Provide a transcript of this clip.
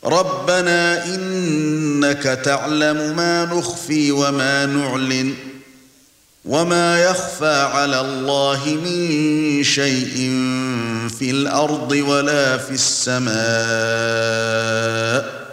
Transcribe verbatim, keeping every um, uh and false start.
رَبَّنَا إِنَّكَ تَعْلَمُ مَا نُخْفِي وَمَا نُعْلِنُ وَمَا يَخْفَى عَلَى اللَّهِ مِن شَيْءٍ فِي الْأَرْضِ وَلَا فِي السَّمَاءِ